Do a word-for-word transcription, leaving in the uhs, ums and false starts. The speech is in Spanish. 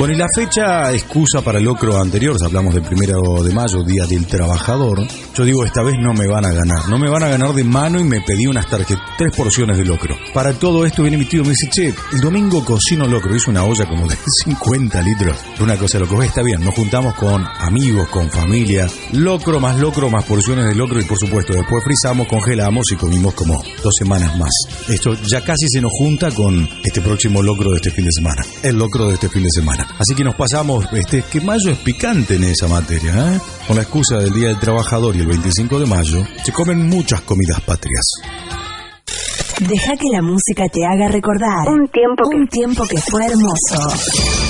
Bueno, y la fecha excusa para el locro anterior, hablamos del primero de mayo, Día del Trabajador. Yo digo, esta vez no me van a ganar, no me van a ganar de mano y me pedí unas tarjetas, tres porciones de locro. Para todo esto viene mi tío y me dice, che, el domingo cocino locro, hizo una olla como de cincuenta litros. Una cosa loco, está bien, nos juntamos con amigos, con familia, locro más locro más porciones de locro y por supuesto después frizamos, congelamos y comimos como dos semanas más. Esto ya casi se nos junta con este próximo locro de este fin de semana, el locro de este fin de semana. Así que nos pasamos, este, que mayo es picante en esa materia, ¿eh? Con la excusa del Día del Trabajador y el veinticinco de mayo, se comen muchas comidas patrias. Deja que la música te haga recordar un tiempo que, un tiempo que fue hermoso.